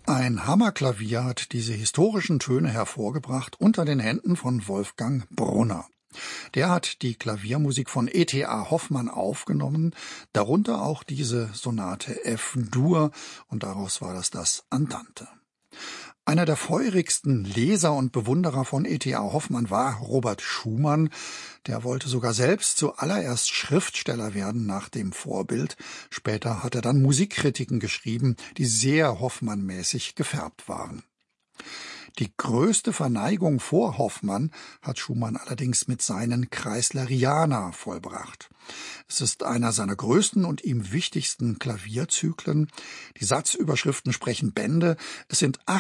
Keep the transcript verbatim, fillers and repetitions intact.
Ein Hammerklavier hat diese historischen Töne hervorgebracht unter den Händen von Wolfgang Brunner. Der hat die Klaviermusik von E T A Hoffmann aufgenommen, darunter auch diese Sonate F-Dur, und daraus war das das Andante. Einer der feurigsten Leser und Bewunderer von E T A Hoffmann war Robert Schumann. Der wollte sogar selbst zuallererst Schriftsteller werden nach dem Vorbild. Später hat er dann Musikkritiken geschrieben, die sehr Hoffmann-mäßig gefärbt waren. Die größte Verneigung vor Hoffmann hat Schumann allerdings mit seinen Kreisleriana vollbracht. Es ist einer seiner größten und ihm wichtigsten Klavierzyklen. Die Satzüberschriften sprechen Bände. Es sind